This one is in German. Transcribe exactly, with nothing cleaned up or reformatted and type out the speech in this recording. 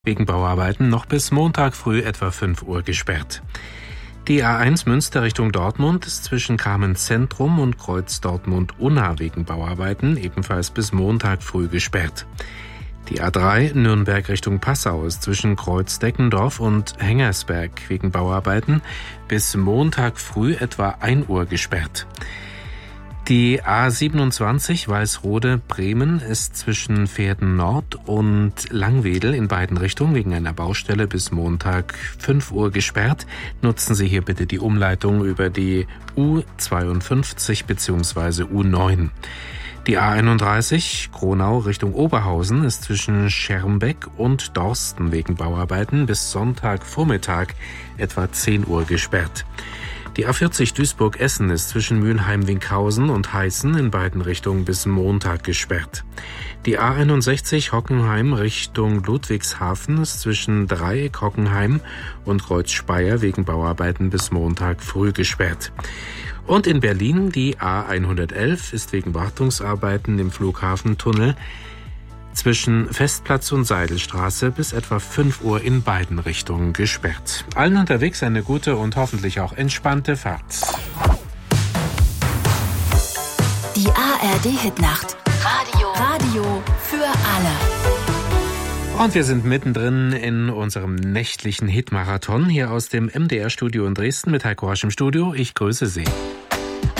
Wegen Bauarbeiten noch bis Montag früh etwa fünf Uhr gesperrt. Die A eins Münster Richtung Dortmund ist zwischen Kamenz-Zentrum und Kreuz Dortmund-Unna wegen Bauarbeiten ebenfalls bis Montag früh gesperrt. Die A drei Nürnberg Richtung Passau ist zwischen Kreuz Deckendorf und Hengersberg wegen Bauarbeiten bis Montag früh etwa ein Uhr gesperrt. Die A siebenundzwanzig Walsrode-Bremen ist zwischen Verden Nord und Langwedel in beiden Richtungen wegen einer Baustelle bis Montag fünf Uhr gesperrt. Nutzen Sie hier bitte die Umleitung über die U zweiundfünfzig bzw. U neun. Die A einunddreißig Kronau Richtung Oberhausen ist zwischen Schermbeck und Dorsten wegen Bauarbeiten bis Sonntagvormittag etwa zehn Uhr gesperrt. Die A vierzig Duisburg-Essen ist zwischen Mülheim-Winkhausen und Heißen in beiden Richtungen bis Montag gesperrt. Die A einundsechzig Hockenheim Richtung Ludwigshafen ist zwischen Dreieck Hockenheim und Kreuz Speyer wegen Bauarbeiten bis Montag früh gesperrt. Und in Berlin die A hundertelf ist wegen Wartungsarbeiten im Flughafentunnel zwischen Festplatz und Seidelstraße bis etwa fünf Uhr in beiden Richtungen gesperrt. Allen unterwegs eine gute und hoffentlich auch entspannte Fahrt. Die A R D-Hitnacht. Radio. Radio für alle. Und wir sind mittendrin in unserem nächtlichen Hitmarathon hier aus dem M D R-Studio in Dresden mit Heiko Rasch im Studio. Ich grüße Sie.